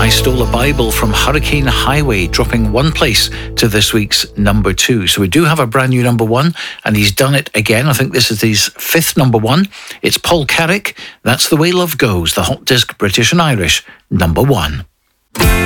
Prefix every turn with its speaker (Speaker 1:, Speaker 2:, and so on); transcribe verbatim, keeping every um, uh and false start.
Speaker 1: I Stole a Bible from Hurricane Highway, dropping one place to this week's number two. So we do have a brand new number one, and he's done it again. I think this is his fifth number one. It's Paul Carrick. That's The Way Love Goes, the Hot Disc British and Irish number one.